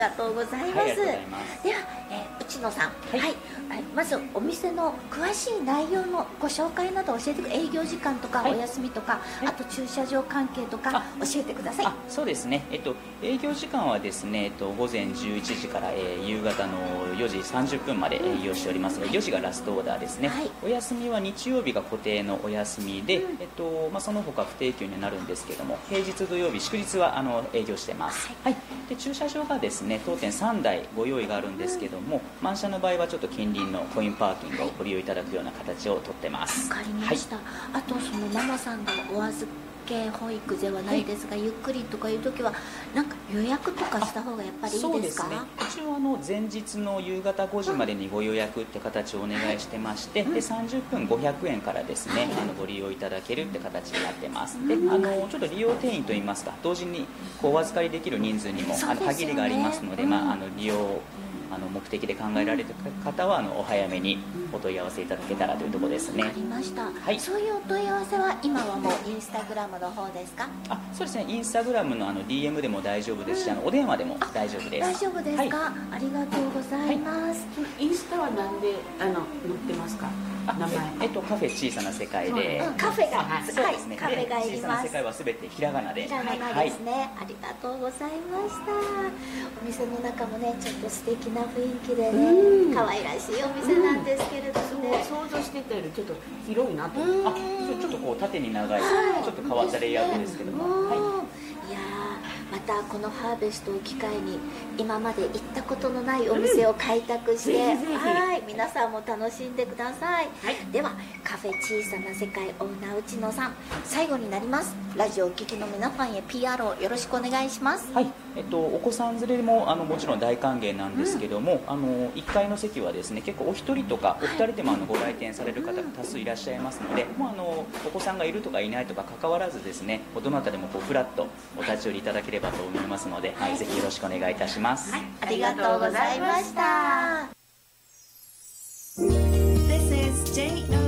ありがとうございます。 はい、ありがとうございます。 では、内野さん、 はいはい、まずお店の詳しい内容のご紹介など教えてください。営業時間とか、 はいお休みとか、 いあと駐車場関係とか教えてください。 そうですね。営業時間はですね、午前11時から、夕方の4時30分まで営業しておりますが、4時がラストオーダーですね。 はい、 お休みは日曜日が固定のお休みで、その他不定休になるんですけども、平日土曜日祝日は営業してます。はい。で、駐車場がですね、当店3台ご用意があるんですけども、満車の場合はちょっと近隣のコインパーキングをご利用いただくような形をとってます。 わかりました。あとそのママさんがお預け保育ではないですが、ゆっくりとかいう時はなんか予約とかした方がやっぱりいいですか？ そうですね。一応前日の夕方5時までにご予約って形をお願いしてまして、で30分500円からですね、ご利用いただけるって形になってます。で、ちょっと利用定員といいますか、同時にお預かりできる人数にも限りがありますので、利用目的で考えられる方はお早めにお問い合わせいただけたらというところですね。 わかりました、 はい、 そういうお問い合わせは今はもうインスタグラムの方ですか？ そうですね。インスタグラムのDM でも大丈夫ですし、お電話でも大丈夫です。 大丈夫ですか？はい、ありがとうございます。 インスタはなんで載ってますか？名前。 カフェ小さな世界で、 カフェが、 そうですね。 カフェがいり小さます。 な世界はすべてひらがなで。 ひらがなですね、ありがとうございました。お店の中もね、ちょっと素敵な雰囲気でね、可愛らしいお店なんですけれどもね、 想像してたよりちょっと広いなと思って。 ちょっとこう縦に長い、ちょっと変わったレイアウトですけども、 いやー、またこのハーベストを機会に今まで行ったことのないお店を開拓して、はい、皆さんも楽しんでください。ではカフェ小さな世界オーナー内野さん、最後になります。ラジオをお聞きの皆さんへ PR をよろしくお願いします。 はい、お子さん連れももちろん大歓迎なんですけども、1階の席はですね、結構お一人とかお二人でもご来店される方が多数いらっしゃいますので、お子さんがいるとかいないとか関わらずですね、どなたでもフラッとお立ち寄りいただければと思いますので、ぜひよろしくお願いいたします。 ありがとうございました。 This is J